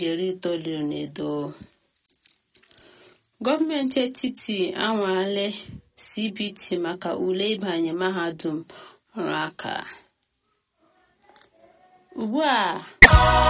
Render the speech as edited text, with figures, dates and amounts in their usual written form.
19. Gọọmenti etiti anwale CBT maka ule ịbanye mahadum ọrụ aka. Ugbu a